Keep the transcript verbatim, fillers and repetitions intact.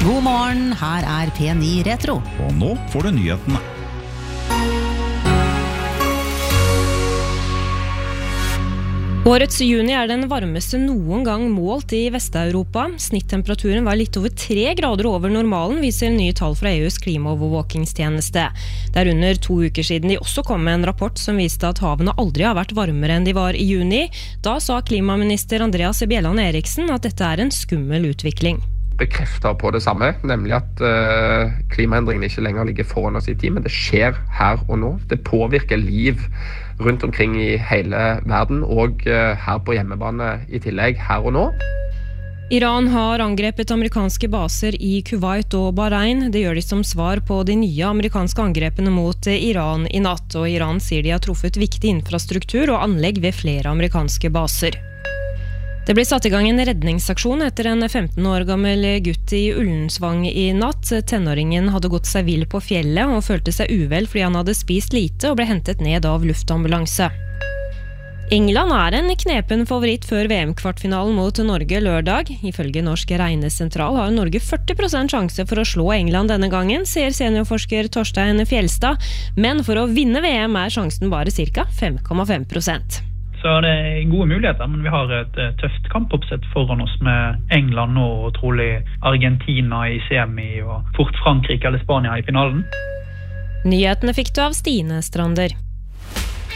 God morgen, her er P ni Retro. Og nå får du nyhetene. Årets juni er den varmeste noen gang målt i Vest-Europa. Snittemperaturen var litt over tre grader over normalen, viser nye tall fra E U's klimaovervåkingstjeneste. Det er under to uker siden de også kom med en rapport som viste at havene aldri har vært varmere enn de var i juni. Da sa klimaminister Andreas Bjelland Eriksen at dette er en skummel utvikling. Bekrefter på det samme, nemlig at uh, klimaendringene ikke lenger ligger foran oss i tid, men det skjer her og nå. Det påvirker liv rundt omkring i hele verden, og uh, her på hjemmebane i tillegg, her og nå. Iran har angrepet amerikanske baser i Kuwait og Bahrain. Det gjør de som svar på de nye amerikanske angrepene mot Iran i natt, og Iran sier de har truffet viktig infrastruktur og anlegg ved flere amerikanske baser. Det ble satt i gang en redningsaksjon etter en femten år gammel gutt i Ullensvang i natt. Tenåringen hadde gått seg vill på fjellet og følte seg uvel fordi han hadde spist lite og ble hentet ned av luftambulanse. England er en knepen favoritt før V M-kvartfinalen mot Norge lørdag. Ifølge Norsk Regnesentral har Norge førti prosent sjanse for å slå England denne gangen, sier seniorforsker Torstein Fjelstad. Men for å vinne V M er sjansen bare ca. fem komma fem prosent. Så det er gode muligheter, men vi har et tøft kampoppsett foran oss med England nå og trolig Argentina i semi og fort Frankrike eller Spania i finalen. Nyhetene fikk du av Stine Strander.